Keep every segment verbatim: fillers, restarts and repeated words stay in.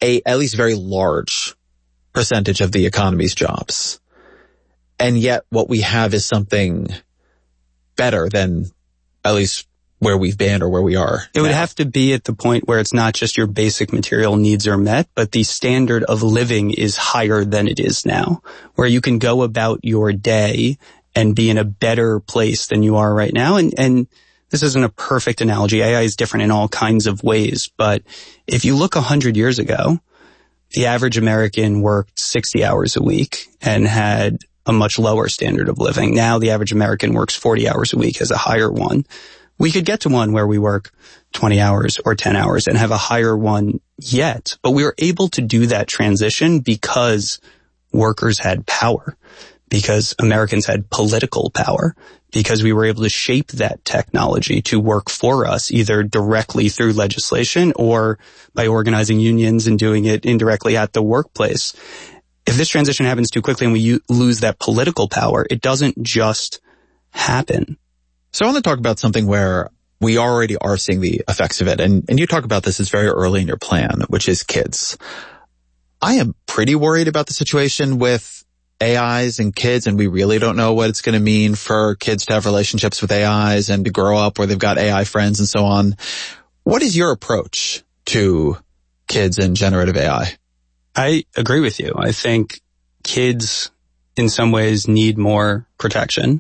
a at least very large percentage of the economy's jobs. And yet what we have is something better than at least where we've been or where we are. It now. would have to be at the point where it's not just your basic material needs are met, but the standard of living is higher than it is now, where you can go about your day and be in a better place than you are right now. And, and this isn't a perfect analogy. A I is different in all kinds of ways. But if you look a hundred years ago, the average American worked sixty hours a week and had a much lower standard of living. Now the average American works forty hours a week, has a higher one. We could get to one where we work twenty hours or ten hours and have a higher one yet. But we were able to do that transition because workers had power, because Americans had political power, because we were able to shape that technology to work for us, either directly through legislation or by organizing unions and doing it indirectly at the workplace. If this transition happens too quickly and we u- lose that political power, it doesn't just happen. So I want to talk about something where we already are seeing the effects of it. And, and you talk about this, it's very early in your plan, which is kids. I am pretty worried about the situation with A Is and kids, and we really don't know what it's going to mean for kids to have relationships with A Is and to grow up where they've got A I friends and so on. What is your approach to kids and generative A I? I agree with you. I think kids in some ways need more protection.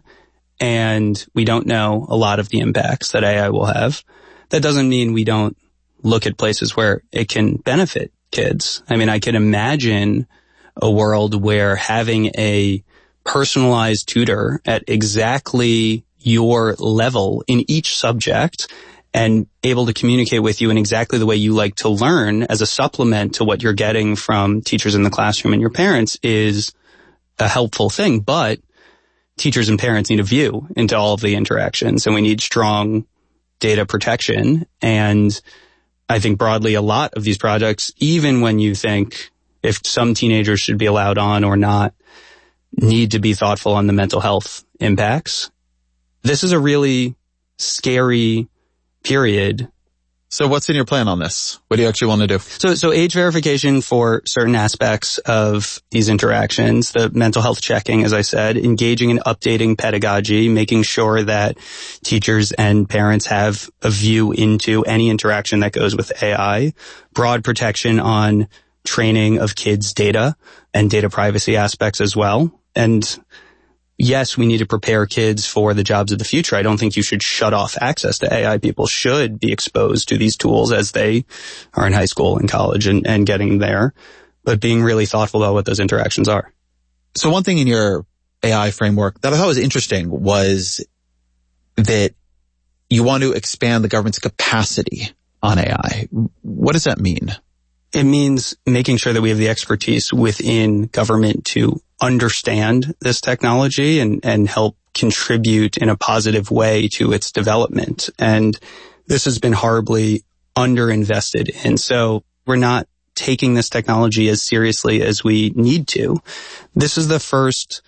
And we don't know a lot of the impacts that A I will have. That doesn't mean we don't look at places where it can benefit kids. I mean, I can imagine a world where having a personalized tutor at exactly your level in each subject and able to communicate with you in exactly the way you like to learn as a supplement to what you're getting from teachers in the classroom and your parents is a helpful thing. But teachers and parents need a view into all of the interactions, and we need strong data protection. And I think broadly, a lot of these projects, even when you think if some teenagers should be allowed on or not, need to be thoughtful on the mental health impacts. This is a really scary period. So what's in your plan on this? What do you actually want to do? So, so age verification for certain aspects of these interactions, the mental health checking, as I said, engaging in updating pedagogy, making sure that teachers and parents have a view into any interaction that goes with A I, broad protection on training of kids' data and data privacy aspects as well. And yes, we need to prepare kids for the jobs of the future. I don't think you should shut off access to A I. People should be exposed to these tools as they are in high school and college and, and getting there, but being really thoughtful about what those interactions are. So one thing in your A I framework that I thought was interesting was that you want to expand the government's capacity on A I. What does that mean? It means making sure that we have the expertise within government to understand this technology and, and help contribute in a positive way to its development. And this has been horribly underinvested in. So we're not taking this technology as seriously as we need to. This is the first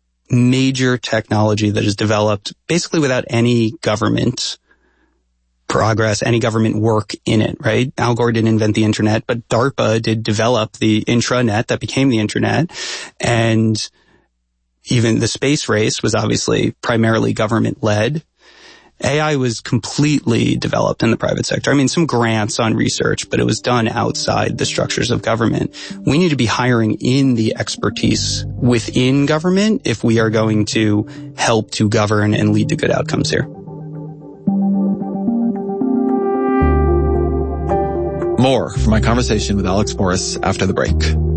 major technology that is developed basically without any government progress, any government work in it, right? Al Gore didn't invent the internet, but DARPA did develop the intranet that became the internet. And even the space race was obviously primarily government led. A I was completely developed in the private sector. I mean, some grants on research, but it was done outside the structures of government. We need to be hiring in the expertise within government if we are going to help to govern and lead to good outcomes here. More from my conversation with Alex Morris after the break.